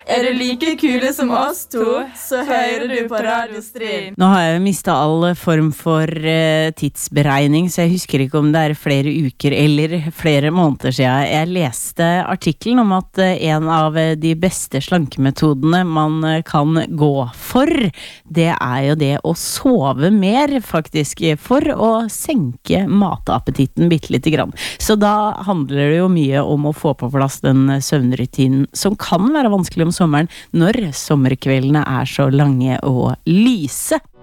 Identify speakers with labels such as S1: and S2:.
S1: du like kule som oss to, så hører du på Radio Stryn.
S2: Nå har jeg mistet all form for tidsberegning, så jeg husker ikke om det flere uker eller flere måneder siden. Jeg leste artikkelen om at en av de beste slankemetodene man kan gå for, det jo det å sove mer, faktisk, for å senke matappetitten bitte lite grann. Så da handler det jo mye om å få på plass den søvnrutinen som kan være vanskelig om sommeren når sommerkveldene så lange og lyse.